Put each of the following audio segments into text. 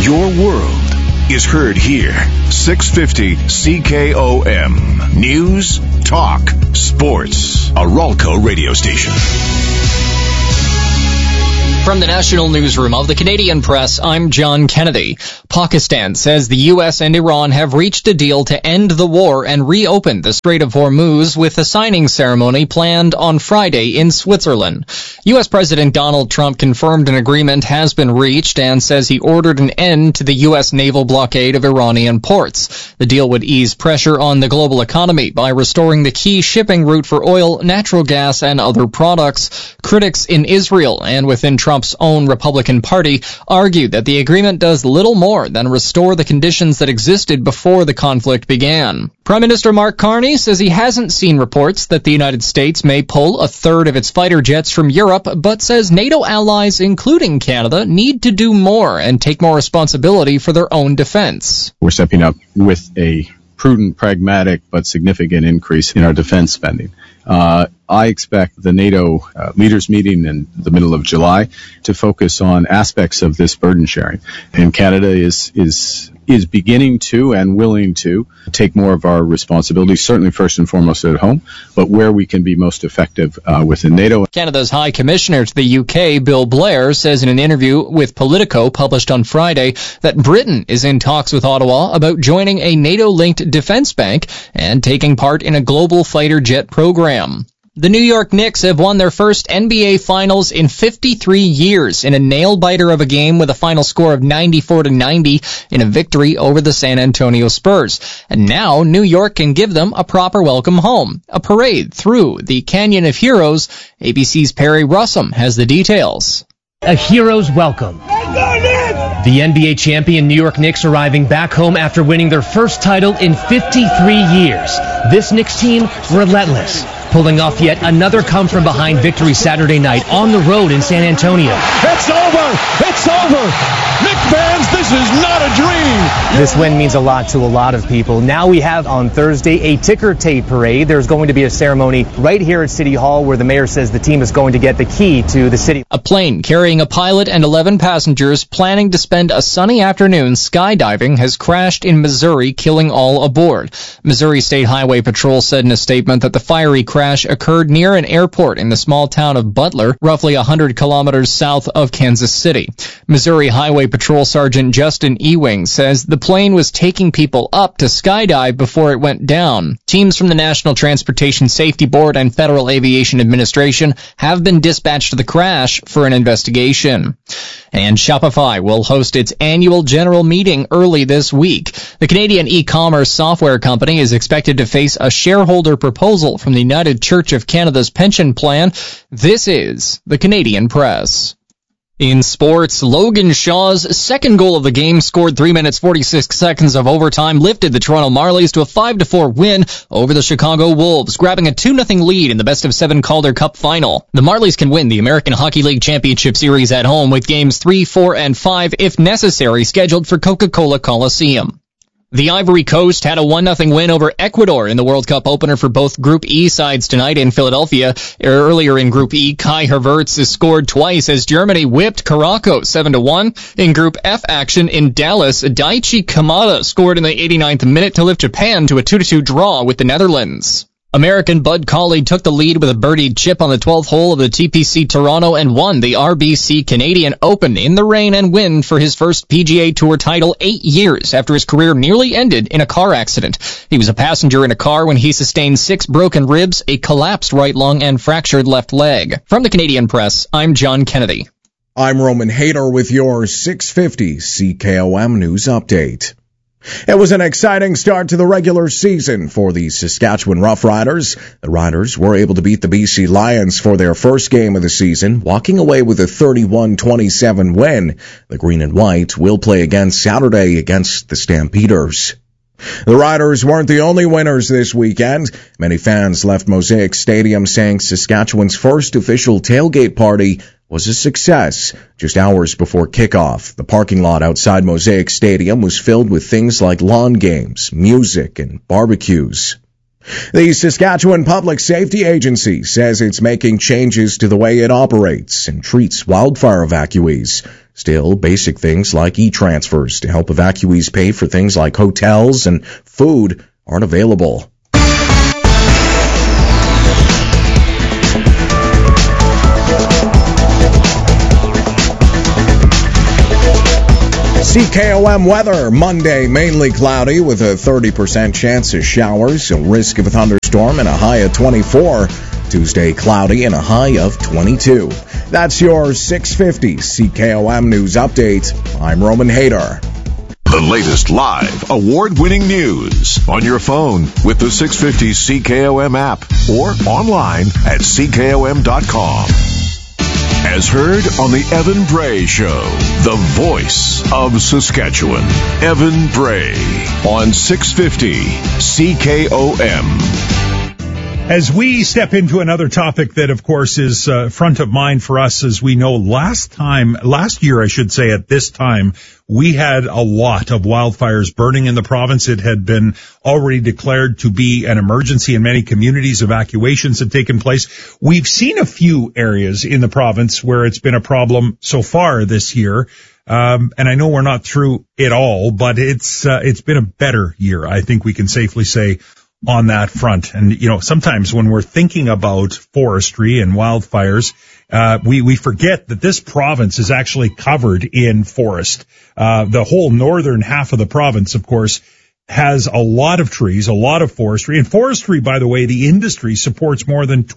Your world is heard here. 650 CKOM. News, talk, sports. A Ralco radio station. From the National Newsroom of the Canadian Press, I'm John Kennedy. Pakistan says the U.S. and Iran have reached a deal to end the war and reopen the Strait of Hormuz, with a signing ceremony planned on Friday in Switzerland. U.S. President Donald Trump confirmed an agreement has been reached and says he ordered an end to the U.S. naval blockade of Iranian ports. The deal would ease pressure on the global economy by restoring the key shipping route for oil, natural gas, and other products. Critics in Israel and within Trump's own Republican Party argued that the agreement does little more than restore the conditions that existed before the conflict began. Prime Minister Mark Carney says he hasn't seen reports that the United States may pull a third of its fighter jets from Europe, but says NATO allies, including Canada, need to do more and take more responsibility for their own defense. We're stepping up with a prudent, pragmatic, but significant increase in our defense spending. I expect the NATO leaders meeting in the middle of July to focus on aspects of this burden sharing. And Canada is beginning to and willing to take more of our responsibilities, certainly first and foremost at home, but where we can be most effective within NATO. Canada's High Commissioner to the UK, Bill Blair, says in an interview with Politico published on Friday that Britain is in talks with Ottawa about joining a NATO-linked defense bank and taking part in a global fighter jet program. The New York Knicks have won their first NBA Finals in 53 years in a nail-biter of a game with a final score of 94-90 in a victory over the San Antonio Spurs. And now New York can give them a proper welcome home, a parade through the Canyon of Heroes. ABC's Perry Russum has the details. A hero's welcome. The NBA champion New York Knicks arriving back home after winning their first title in 53 years. This Knicks team, relentless, pulling off yet another come-from-behind victory Saturday night on the road in San Antonio. It's over! It's over! Knicks fans, this is not a dream! This win means a lot to a lot of people. Now we have on Thursday a ticker tape parade. There's going to be a ceremony right here at City Hall where the mayor says the team is going to get the key to the city. A plane carrying a pilot and 11 passengers planning to spend a sunny afternoon skydiving has crashed in Missouri, killing all aboard. Missouri State Highway Patrol said in a statement that the fiery crash occurred near an airport in the small town of Butler, roughly 100 kilometers south of Kansas City. Missouri Highway Patrol Sergeant Justin Ewing says the plane was taking people up to skydive before it went down. Teams from the National Transportation Safety Board and Federal Aviation Administration have been dispatched to the crash for an investigation. And Shopify will host its annual general meeting early this week. The Canadian e-commerce software company is expected to face a shareholder proposal from the United Church of Canada's pension plan. This is the Canadian Press. In sports, Logan Shaw's second goal of the game, scored 3 minutes 46 seconds of overtime, lifted the Toronto Marlies to a 5-4 win over the Chicago Wolves, grabbing a 2-0 lead in the best-of-7 Calder Cup final. The Marlies can win the American Hockey League Championship Series at home with games 3, 4, and 5, if necessary, scheduled for Coca-Cola Coliseum. The Ivory Coast had a 1-0 win over Ecuador in the World Cup opener for both Group E sides tonight in Philadelphia. Earlier in Group E, Kai Havertz has scored twice as Germany whipped Morocco 7-1. In Group F action in Dallas, Daichi Kamada scored in the 89th minute to lift Japan to a 2-2 draw with the Netherlands. American Bud Cauley took the lead with a birdied chip on the 12th hole of the TPC Toronto and won the RBC Canadian Open in the rain and wind for his first PGA Tour title 8 years after his career nearly ended in a car accident. He was a passenger in a car when he sustained 6 broken ribs, a collapsed right lung, and fractured left leg. From the Canadian Press, I'm John Kennedy. I'm Roman Hayter with your 650 CKOM News Update. It was an exciting start to the regular season for the Saskatchewan Roughriders. The Riders were able to beat the BC Lions for their first game of the season, walking away with a 31-27 win. The Green and White will play again Saturday against the Stampeders. The Riders weren't the only winners this weekend. Many fans left Mosaic Stadium saying Saskatchewan's first official tailgate party was a success. Just hours before kickoff, the parking lot outside Mosaic Stadium was filled with things like lawn games, music, and barbecues. The Saskatchewan Public Safety Agency says it's making changes to the way it operates and treats wildfire evacuees. Still, basic things like e-transfers to help evacuees pay for things like hotels and food aren't available. CKOM weather. Monday, mainly cloudy with a 30% chance of showers, a risk of a thunderstorm, and a high of 24. Tuesday, cloudy and a high of 22. That's your 650 CKOM News Update. I'm Roman Hayter. The latest live, award-winning news on your phone with the 650 CKOM app or online at CKOM.com. As heard on the Evan Bray Show, the voice of Saskatchewan. Evan Bray on 650 CKOM. As we step into another topic that, of course, is front of mind for us, as we know, last year, I should say, at this time, we had a lot of wildfires burning in the province. It had been already declared to be an emergency in many communities. Evacuations had taken place. We've seen a few areas in the province where it's been a problem so far this year. And I know we're not through it all, but it's been a better year, I think we can safely say, on that front. And, you know, sometimes when we're thinking about forestry and wildfires, we forget that this province is actually covered in forest. The whole northern half of the province, of course, has a lot of trees, a lot of forestry. And forestry, by the way, the industry supports more than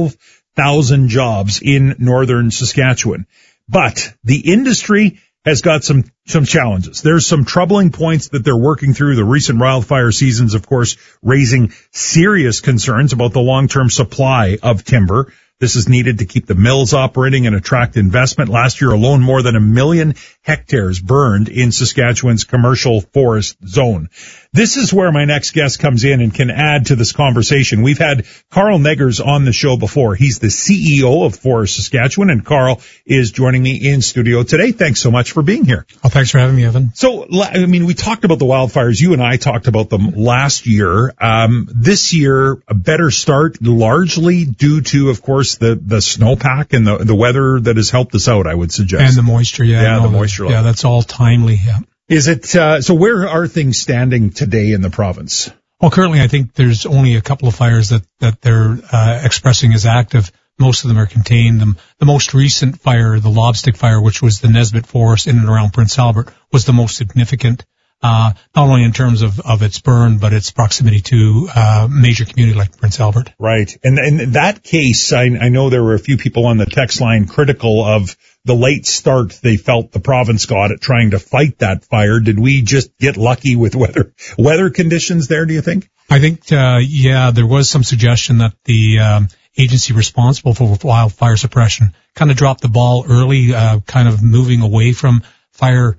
12,000 jobs in northern Saskatchewan. But the industry has got some challenges. There's some troubling points that they're working through. The recent wildfire seasons, of course, raising serious concerns about the long-term supply of timber. This is needed to keep the mills operating and attract investment. Last year alone, more than 1 million hectares burned in Saskatchewan's commercial forest zone. This is where my next guest comes in and can add to this conversation. We've had Carl Neggers on the show before. He's the CEO of Forest Saskatchewan, and Carl is joining me in studio today. Thanks so much for being here. Oh, thanks for having me, Evan. So, I mean, we talked about the wildfires. You and I talked about them last year. This year, a better start, largely due to, of course, the snowpack and the weather that has helped us out, I would suggest. And the moisture, yeah. The moisture level. Yeah, that's all timely, yeah. Is it, so where are things standing today in the province? Well, currently I think there's only a couple of fires that they're expressing as active. Most of them are contained. The most recent fire, the Lobstick fire, which was the Nesbitt Forest in and around Prince Albert, was the most significant, not only in terms of its burn, but its proximity to a major community like Prince Albert. Right. And in that case, I know there were a few people on the text line critical of the late start they felt the province got at trying to fight that fire. Did we just get lucky with weather conditions there, do you think? I think, there was some suggestion that the agency responsible for wildfire suppression kind of dropped the ball early, kind of moving away from fire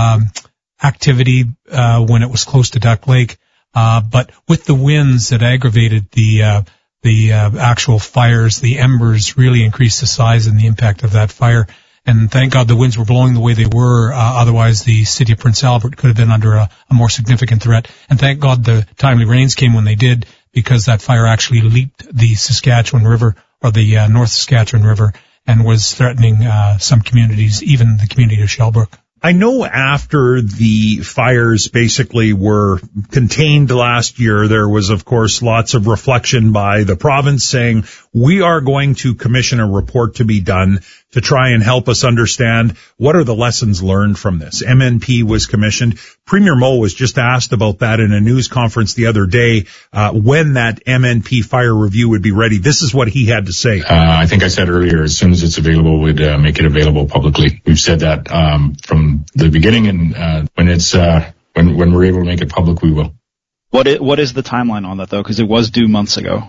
activity when it was close to Duck Lake. But with the winds that aggravated the actual fires, the embers really increased the size and the impact of that fire. And thank God the winds were blowing the way they were. Otherwise, the city of Prince Albert could have been under a more significant threat. And thank God the timely rains came when they did, because that fire actually leaped the Saskatchewan River, or the North Saskatchewan River, and was threatening some communities, even the community of Shellbrook. I know after the fires basically were contained last year, there was, of course, lots of reflection by the province saying, we are going to commission a report to be done to try and help us understand what are the lessons learned from this. MNP was commissioned. Premier Moe was just asked about that in a news conference the other day, when that MNP fire review would be ready. This is what he had to say. I think I said earlier, as soon as it's available, we'd make it available publicly. We've said that from the beginning, and when we're able to make it public, we will. What is the timeline on that, though? Because it was due months ago.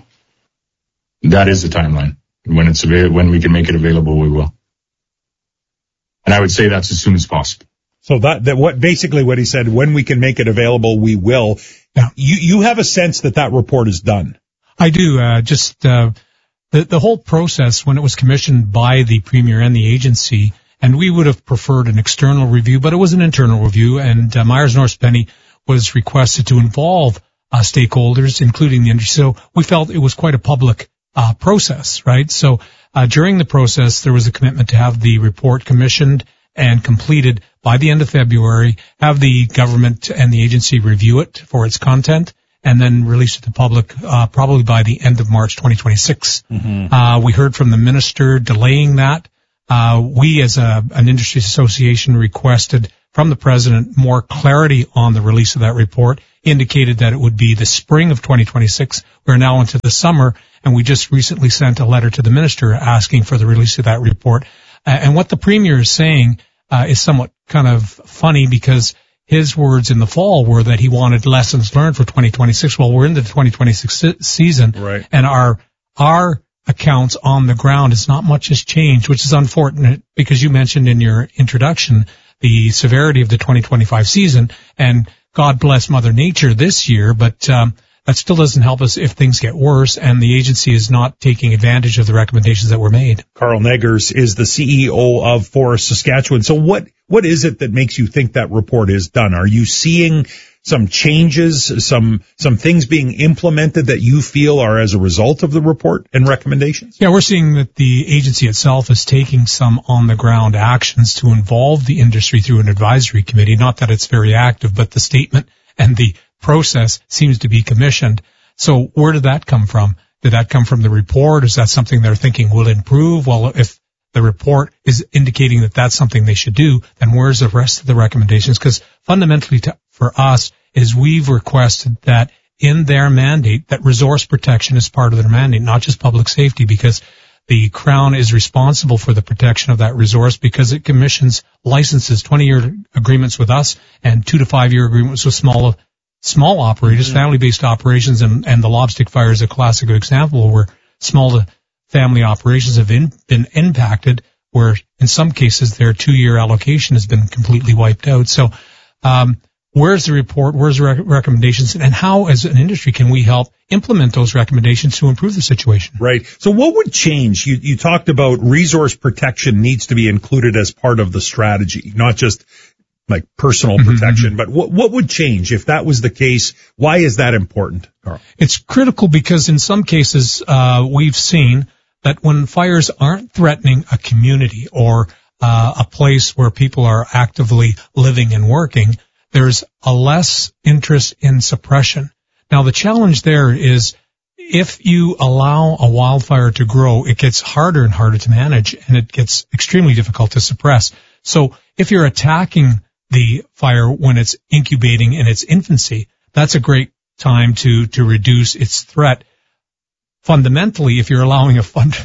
That is the timeline. When we can make it available, we will. And I would say that's as soon as possible. So what he said, when we can make it available, we will. Yeah. You have a sense that report is done. I do. The whole process, when it was commissioned by the Premier and the agency, and we would have preferred an external review, but it was an internal review, and Myers North Spenny was requested to involve stakeholders, including the industry. So we felt it was quite a public process, right? So during the process, there was a commitment to have the report commissioned and completed by the end of February, have the government and the agency review it for its content, and then release it to the public probably by the end of March 2026. We heard from the minister delaying that. We as an industry association requested from the president more clarity on the release of that report, indicated that it would be the spring of 2026. We're now into the summer, and we just recently sent a letter to the minister asking for the release of that report. And what the premier is saying is somewhat kind of funny, because his words in the fall were that he wanted lessons learned for 2026. Well, we're into the 2026 season, right, and our accounts on the ground is not much has changed, which is unfortunate, because you mentioned in your introduction the severity of the 2025 season, and God bless Mother Nature this year, but that still doesn't help us if things get worse, and the agency is not taking advantage of the recommendations that were made. Carl Neggers is the CEO of Forest Saskatchewan. So what is it that makes you think that report is done? Are you seeing some changes, some things being implemented that you feel are as a result of the report and recommendations? Yeah, we're seeing that the agency itself is taking some on-the-ground actions to involve the industry through an advisory committee. Not that it's very active, but the statement and the process seems to be commissioned. So where did that come from? Did that come from the report? Is that something they're thinking will improve? Well, if the report is indicating that that's something they should do, then where's the rest of the recommendations? Because fundamentally for us is we've requested that in their mandate, that resource protection is part of their mandate, not just public safety, because the Crown is responsible for the protection of that resource because it commissions licenses, 20-year agreements with us and 2 to 5 year agreements with small operators, family-based operations, and the Lobstick fire is a classic example where small to family operations have been impacted, where in some cases their 2-year allocation has been completely wiped out. So where's the report? Where's the recommendations? And how, as an industry, can we help implement those recommendations to improve the situation? Right. So what would change? You talked about resource protection needs to be included as part of the strategy, not just like personal protection, but what would change if that was the case? Why is that important, Carl? It's critical because in some cases, we've seen that when fires aren't threatening a community or a place where people are actively living and working, there's a less interest in suppression. Now, the challenge there is if you allow a wildfire to grow, it gets harder and harder to manage, and it gets extremely difficult to suppress. So if you're attacking the fire when it's incubating in its infancy, that's a great time to reduce its threat. Fundamentally, if you're allowing a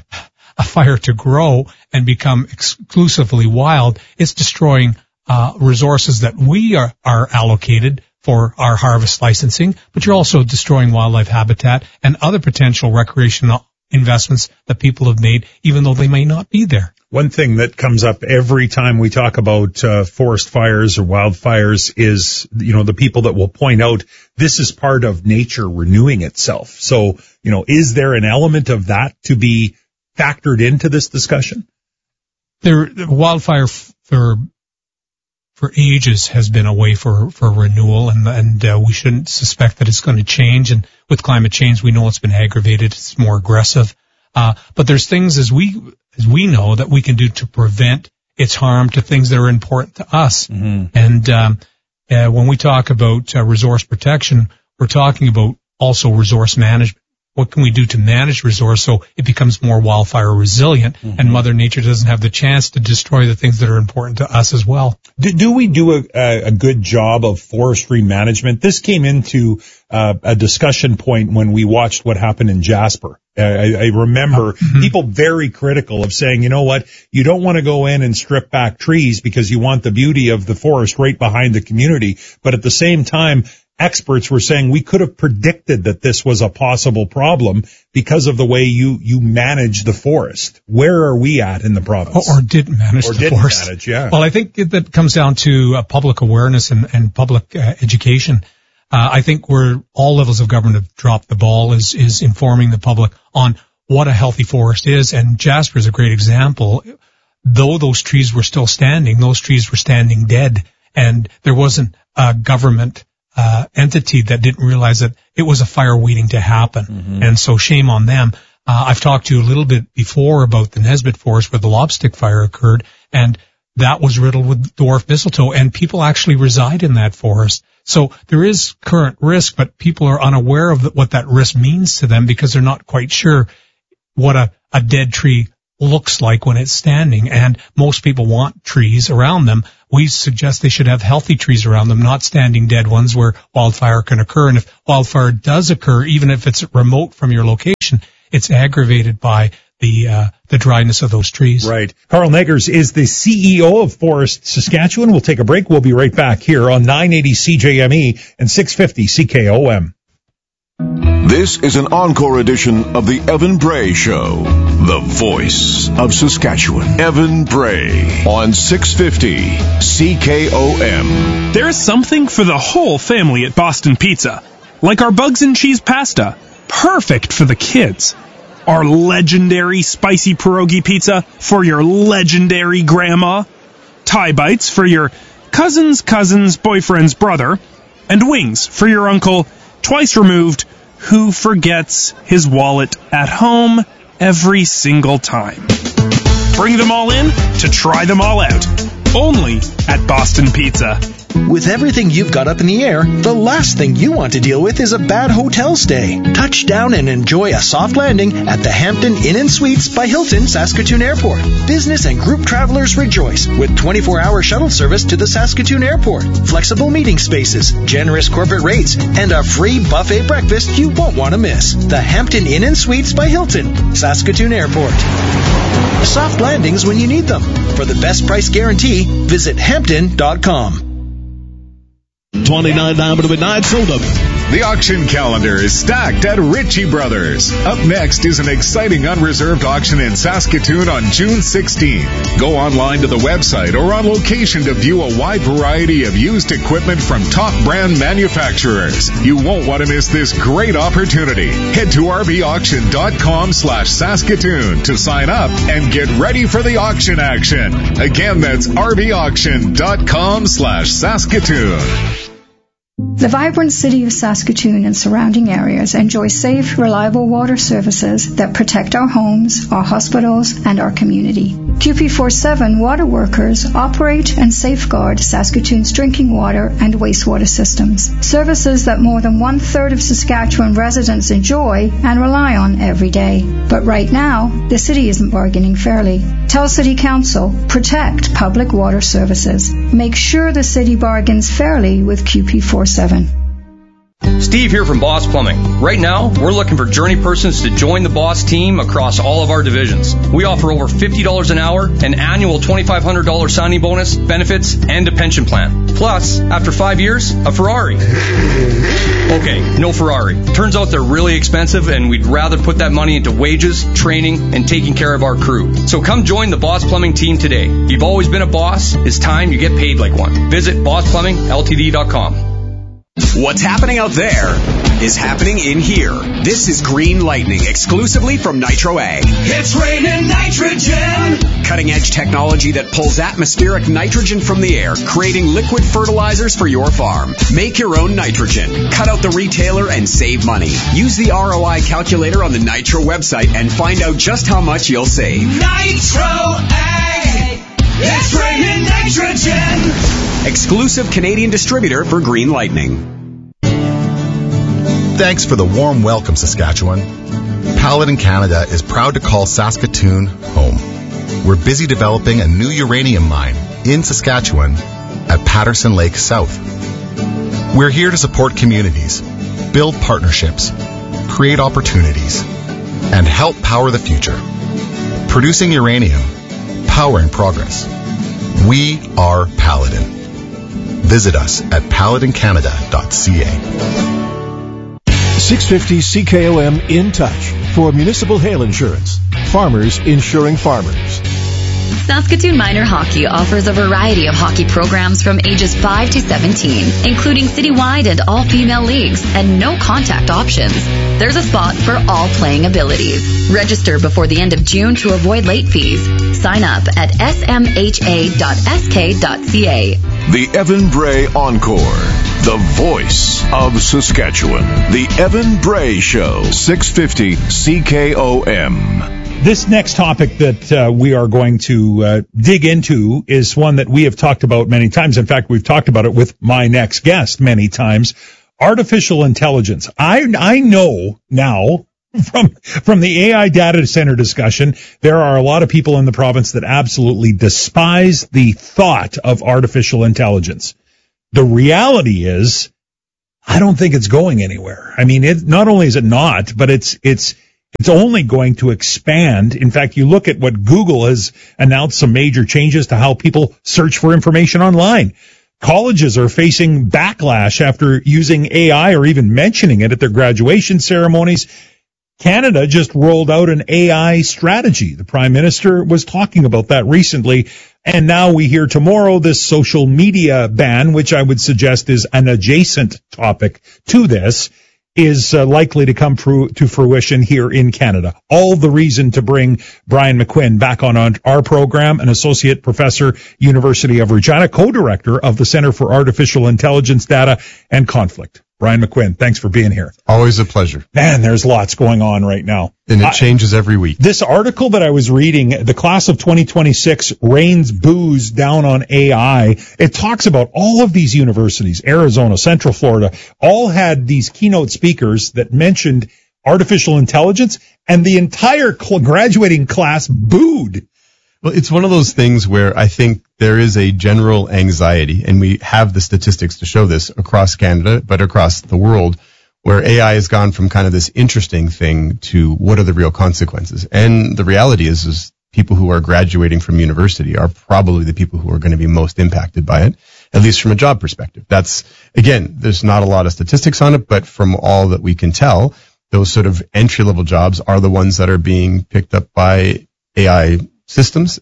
fire to grow and become exclusively wild, it's destroying resources that we are allocated for our harvest licensing, but you're also destroying wildlife habitat and other potential recreational investments that people have made, even though they may not be there. One thing that comes up every time we talk about forest fires or wildfires is, the people that will point out this is part of nature renewing itself. So, is there an element of that to be factored into this discussion? The wildfire for ages has been a way for renewal, and we shouldn't suspect that it's going to change. And with climate change, we know it's been aggravated. It's more aggressive. But there's things as we know that we can do to prevent its harm to things that are important to us. And when we talk about resource protection, we're talking about also resource management. What can we do to manage resource so it becomes more wildfire resilient and Mother Nature doesn't have the chance to destroy the things that are important to us as well? Do we do a good job of forestry management? This came into a discussion point when we watched what happened in Jasper. I remember people very critical of saying, you know what, you don't want to go in and strip back trees because you want the beauty of the forest right behind the community. But at the same time, experts were saying we could have predicted that this was a possible problem because of the way you manage the forest. Where are we at in the province? Or didn't manage the forest. Well, I think that comes down to public awareness and public education. I think where all levels of government have dropped the ball is informing the public on what a healthy forest is. And Jasper is a great example. Though those trees were still standing, those trees were standing dead. And there wasn't a government entity that didn't realize that it was a fire waiting to happen. And so shame on them. I've talked to you a little bit before about the Nesbitt Forest where the Lobstick fire occurred, and that was riddled with dwarf mistletoe, and people actually reside in that forest. So there is current risk, but people are unaware of what that risk means to them because they're not quite sure what a dead tree looks like when it's standing. And most people want trees around them. We suggest they should have healthy trees around them, not standing dead ones where wildfire can occur. And if wildfire does occur, even if it's remote from your location, it's aggravated by the dryness of those trees. Right. Carl Neggers is the CEO of Forest Saskatchewan. We'll take a break. We'll be right back here on 980 CJME and 650 CKOM. This is an encore edition of the Evan Bray Show, the voice of Saskatchewan. Evan Bray on 650 CKOM. There's something for the whole family at Boston Pizza, like our bugs and cheese pasta, perfect for the kids. Our legendary spicy pierogi pizza for your legendary grandma. Thai bites for your cousin's boyfriend's brother. And wings for your uncle, twice removed, who forgets his wallet at home every single time. Bring them all in to try them all out. Only at Boston Pizza. With everything you've got up in the air, the last thing you want to deal with is a bad hotel stay. Touch down and enjoy a soft landing at the Hampton Inn & Suites by Hilton Saskatoon Airport. Business and group travelers rejoice with 24-hour shuttle service to the Saskatoon Airport, flexible meeting spaces, generous corporate rates, and a free buffet breakfast you won't want to miss. The Hampton Inn & Suites by Hilton, Saskatoon Airport. Soft landings when you need them. For the best price guarantee, visit Hampton.com. 29 down to midnight, sold up. The auction calendar is stacked at Ritchie Brothers. Up next is an exciting unreserved auction in Saskatoon on June 16th. Go online to the website or on location to view a wide variety of used equipment from top brand manufacturers. You won't want to miss this great opportunity. Head to rbauction.com/Saskatoon to sign up and get ready for the auction action. Again, that's rbauction.com/Saskatoon. The vibrant city of Saskatoon and surrounding areas enjoy safe, reliable water services that protect our homes, our hospitals, and our community. QP47 water workers operate and safeguard Saskatoon's drinking water and wastewater systems, services that more than one-third of Saskatchewan residents enjoy and rely on every day. But right now, the city isn't bargaining fairly. Tell City Council, protect public water services. Make sure the city bargains fairly with QP47. Steve here from Boss Plumbing. Right now, we're looking for journey persons to join the Boss team across all of our divisions. We offer over $50 an hour, an annual $2,500 signing bonus, benefits, and a pension plan. Plus, after 5 years, a Ferrari. Okay, no Ferrari. Turns out they're really expensive, and we'd rather put that money into wages, training, and taking care of our crew. So come join the Boss Plumbing team today. You've always been a boss. It's time you get paid like one. Visit BossPlumbingLTD.com. What's happening out there is happening in here. This is Green Lightning, exclusively from Nitro Ag. It's raining nitrogen! Cutting-edge technology that pulls atmospheric nitrogen from the air, creating liquid fertilizers for your farm. Make your own nitrogen. Cut out the retailer and save money. Use the ROI calculator on the Nitro website and find out just how much you'll save. Nitro Ag! It's raining nitrogen! Exclusive Canadian distributor for Green Lightning. Thanks for the warm welcome, Saskatchewan. Paladin Canada is proud to call Saskatoon home. We're busy developing a new uranium mine in Saskatchewan at Patterson Lake South. We're here to support communities, build partnerships, create opportunities, and help power the future. Producing uranium, powering progress. We are Paladin. Visit us at paladincanada.ca. 650 CKOM in touch for municipal hail insurance. Farmers insuring farmers. Saskatoon Minor Hockey offers a variety of hockey programs from ages 5 to 17, including citywide and all-female leagues and no-contact options. There's a spot for all playing abilities. Register before the end of June to avoid late fees. Sign up at smha.sk.ca. The Evan Bray Encore. The voice of Saskatchewan. The Evan Bray Show. 650 CKOM. This next topic that we are going to dig into is one that we have talked about many times. In fact, we've talked about it with my next guest many times. Artificial intelligence. I know now from the AI data center discussion, there are a lot of people in the province that absolutely despise the thought of artificial intelligence. The reality is, I don't think it's going anywhere. I mean, not only is it not, but it's only going to expand. In fact, you look at what Google has announced, some major changes to how people search for information online. Colleges are facing backlash after using AI or even mentioning it at their graduation ceremonies. Canada just rolled out an AI strategy. The Prime Minister was talking about that recently. And now we hear tomorrow this social media ban, which I would suggest is an adjacent topic to this, is likely to come to fruition here in Canada. All the reason to bring Brian McQuinn back on our program, an associate professor, University of Regina, co-director of the Center for Artificial Intelligence Data and Conflict. Brian McQuinn, thanks for being here. Always a pleasure. Man, there's lots going on right now. And it changes every week. This article that I was reading, the class of 2026 rains booze down on AI. It talks about all of these universities, Arizona, Central Florida, all had these keynote speakers that mentioned artificial intelligence, and the entire graduating class booed. Well, it's one of those things where I think there is a general anxiety, and we have the statistics to show this across Canada, but across the world, where AI has gone from kind of this interesting thing to what are the real consequences. And the reality is people who are graduating from university are probably the people who are going to be most impacted by it, at least from a job perspective. That's, again, there's not a lot of statistics on it, but from all that we can tell, those sort of entry-level jobs are the ones that are being picked up by AI systems,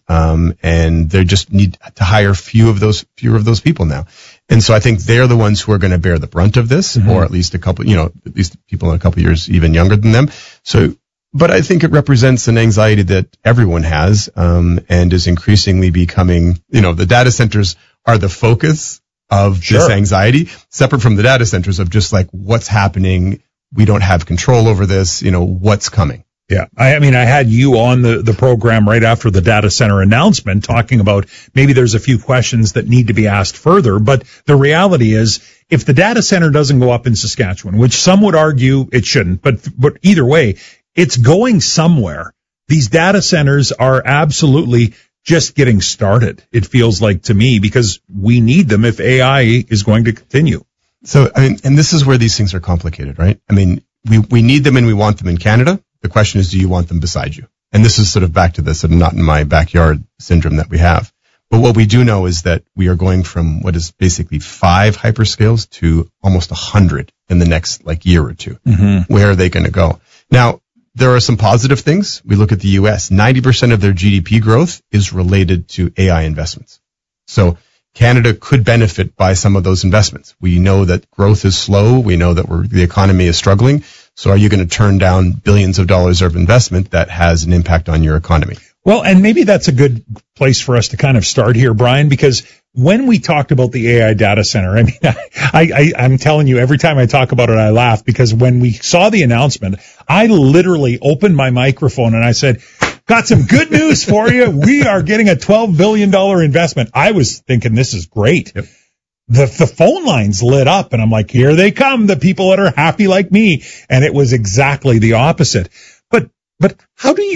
and they just need to hire fewer of those people now. And so I think they're the ones who are going to bear the brunt of this, or at least at least people in a couple of years even younger than them. So, but I think it represents an anxiety that everyone has, and is increasingly becoming, the data centers are the focus of this anxiety, separate from the data centers of just like what's happening. We don't have control over this, what's coming. Yeah. I mean, I had you on the program right after the data center announcement talking about maybe there's a few questions that need to be asked further. But the reality is if the data center doesn't go up in Saskatchewan, which some would argue it shouldn't, but either way, it's going somewhere. These data centers are absolutely just getting started. It feels like to me because we need them if AI is going to continue. So, I mean, and this is where these things are complicated, right? I mean, we need them and we want them in Canada. The question is, do you want them beside you? And this is sort of back to this sort of not in my backyard syndrome that we have. But what we do know is that we are going from what is basically 5 hyperscales to almost 100 in the next year or two. Mm-hmm. Where are they going to go? Now, there are some positive things. We look at the U.S. 90% of their GDP growth is related to AI investments. So Canada could benefit by some of those investments. We know that growth is slow. We know that the economy is struggling. So are you going to turn down billions of dollars of investment that has an impact on your economy? Well, and maybe that's a good place for us to kind of start here, Brian, because when we talked about the AI data center, I mean, I'm telling you, every time I talk about it, I laugh because when we saw the announcement, I literally opened my microphone and I said, got some good news for you. We are getting a $12 billion investment. I was thinking this is great. Yep. The phone lines lit up and I'm like, here they come, the people that are happy like me. And it was exactly the opposite. But how do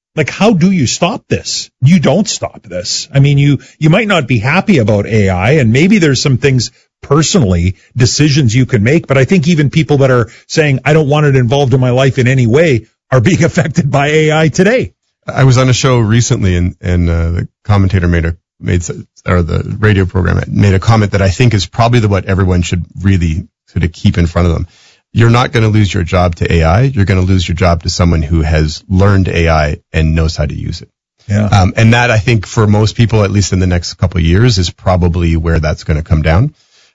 you stop this? You don't stop this. I mean, you might not be happy about AI and maybe there's some things personally, decisions you can make. But I think even people that are saying, I don't want it involved in my life in any way are being affected by AI today. I was on a show recently and the commentator the radio program made a comment that I think is probably what everyone should really sort of keep in front of them. You're not going to lose your job to AI. You're going to lose your job to someone who has learned AI and knows how to use it. Yeah. And that I think for most people, at least in the next couple of years, is probably where that's going to come down.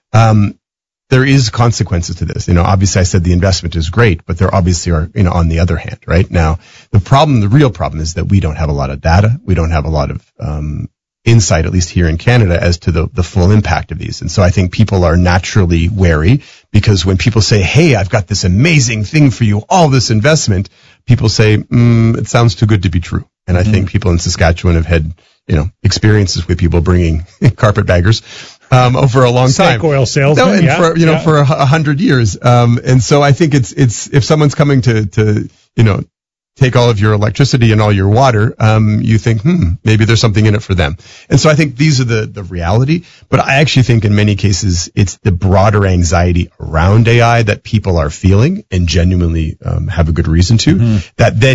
There is consequences to this. Obviously I said the investment is great, but there obviously are, on the other hand, right? Now, the real problem is that we don't have a lot of data. We don't have a lot of, insight, at least here in Canada, as to the full impact of these. And so I think people are naturally wary, because when people say, hey, I've got this amazing thing for you, all this investment, people say, it sounds too good to be true. And I think people in Saskatchewan have had, experiences with people bringing carpetbaggers over a long time. Snake oil salesman, for 100 years. And so I think it's if someone's coming to take all of your electricity and all your water, you think, maybe there's something in it for them. And so I think these are the reality. But I actually think in many cases, it's the broader anxiety around AI that people are feeling and genuinely have a good reason to, that then